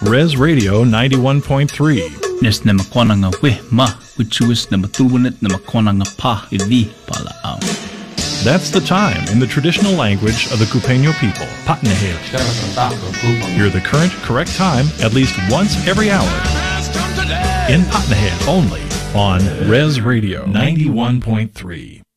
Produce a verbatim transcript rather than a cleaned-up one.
Res Radio ninety-one point three. Nes na makwana nga we ma uchuis na matubunet na makwana nga pa idi pala ao. That's the time in the traditional language of the Cupeño people, Patnahiv. Hear the current, correct time at least once every hour in Patnahiv only on Res Radio ninety-one point three.